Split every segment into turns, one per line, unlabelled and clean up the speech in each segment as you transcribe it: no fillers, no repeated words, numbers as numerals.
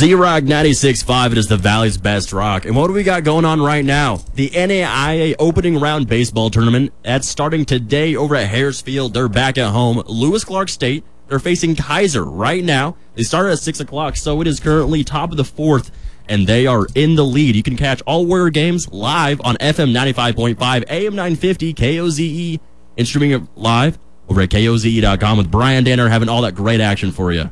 Z-Rock 96.5, it is the Valley's best rock. And what do we got going on right now? The NAIA opening round baseball tournament, that's starting today over at Harris Field. They're back at home. Lewis Clark State, they're facing Kaiser right now. They started at 6 o'clock, so it is currently top of the fourth, and they are in the lead. You can catch all Warrior games live on FM 95.5, AM 950, KOZE, and streaming it live over at KOZE.com with Brian Danner having all that great action for you.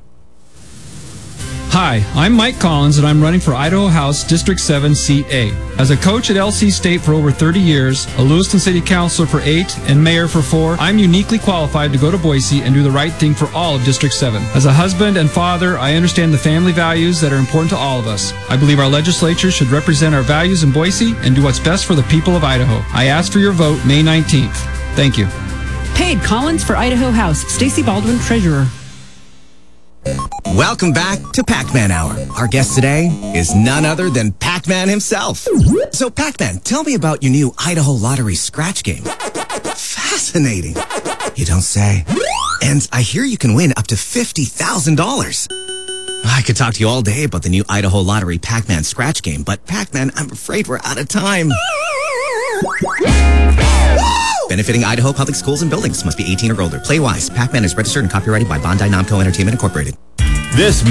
Hi, I'm Mike Collins, and I'm running for Idaho House District 7, Seat A. As a coach at LC State for over 30 years, a Lewiston City Councilor for 8, and mayor for 4, I'm uniquely qualified to go to Boise and do the right thing for all of District 7. As a husband and father, I understand the family values that are important to all of us. I believe our legislature should represent our values in Boise and do what's best for the people of Idaho. I ask for your vote May 19th. Thank you.
Paid Collins for Idaho House. Stacey Baldwin, Treasurer.
Welcome back to Pac-Man Hour. Our guest today is none other than Pac-Man himself. So, Pac-Man, tell me about your new Idaho Lottery scratch game. Fascinating. You don't say. And I hear you can win up to $50,000. I could talk to you all day about the new Idaho Lottery Pac-Man scratch game, but Pac-Man, I'm afraid we're out of time. Benefiting Idaho public schools and buildings. Must be 18 or older. Play wise. Pac-Man is registered and copyrighted by Bondi Namco Entertainment Incorporated.
This